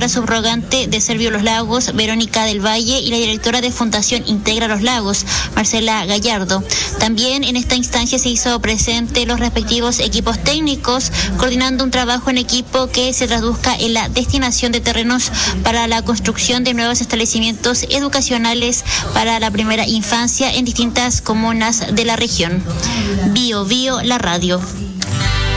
directora subrogante de Servio Los Lagos, Verónica del Valle, y la directora de Fundación Integra Los Lagos, Marcela Gallardo. También en esta instancia se hizo presente los respectivos equipos técnicos, coordinando un trabajo en equipo que se traduzca en la destinación de terrenos para la construcción de nuevos establecimientos educacionales para la primera infancia en distintas comunas de la región. Bio Bio, la radio.